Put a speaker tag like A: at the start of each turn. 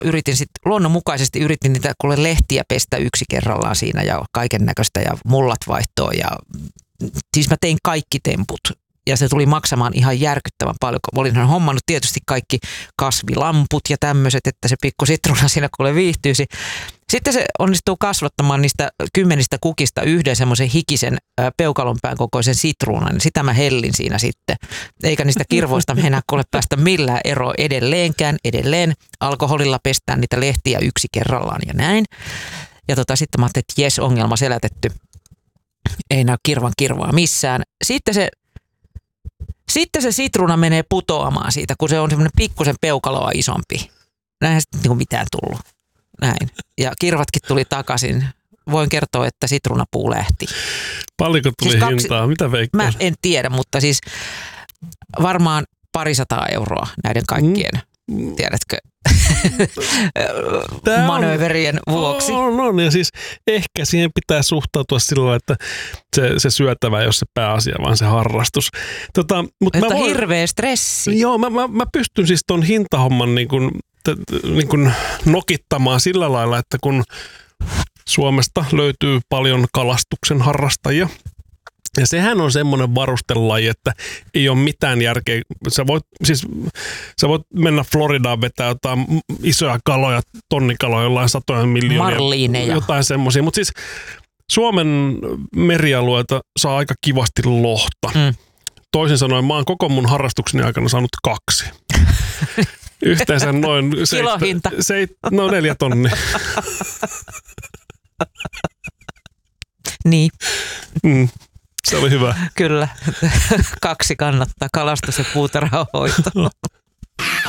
A: yritin sitten luonnonmukaisesti niitä kuule lehtiä pestä yksi kerrallaan siinä ja kaiken näköistä ja mullat vaihtoa ja siis mä tein kaikki temput. Ja se tuli maksamaan ihan järkyttävän paljon. Olinhan hommannut tietysti kaikki kasvilamput ja tämmöiset, että se pikku sitruuna siinä kuule viihtyisi. Sitten se onnistuu kasvattamaan niistä 10 kukista yhden semmoisen hikisen peukalonpään kokoisen sitruunan. Sitä mä hellin siinä sitten. Eikä niistä kirvoista mennä kuule päästä millään eroa edelleenkään. Edelleen alkoholilla pestään niitä lehtiä yksi kerrallaan ja näin. Ja sitten mä ajattelin, että jes, ongelma selätetty. Ei näy kirvaa missään. Sitten se sitruuna menee putoamaan siitä, kun se on semmoinen pikkusen peukaloa isompi. Näinhän sitten niin mitään tullut. Näin. Ja kirvatkin tuli takaisin. Voin kertoa, että sitruunapuu lähti.
B: Paljonko tuli siis hintaa? Mitä veikkaat?
A: Mä en tiedä, mutta siis varmaan 200 euroa näiden kaikkien. Tiedätkö? Manööverien vuoksi.
B: No, ja siis ehkä siihen pitää suhtautua sillä lailla, että se syötävä ei ole se pääasia, vaan se harrastus.
A: Mutta hirveä stressi.
B: Joo, mä pystyn siis ton hintahomman niin kuin nokittamaan sillä lailla, että kun Suomesta löytyy paljon kalastuksen harrastajia, ja sehän on semmoinen varustelaji, että ei ole mitään järkeä. Sä voit mennä Floridaan vetää jotain isoja kaloja, tonnikaloja, jollain satoja miljoonia.
A: Marliineja.
B: Jotain semmoisia. Mutta siis Suomen merialueita saa aika kivasti lohta. Toisin sanoen mä oon koko mun harrastukseni aikana saanut 2. Yhteensä noin...
A: Kilohinta.
B: 4 tonnia.
A: Niin.
B: Se oli hyvä.
A: Kyllä. 2 kannattaa, kalastus ja puutarhanhoito.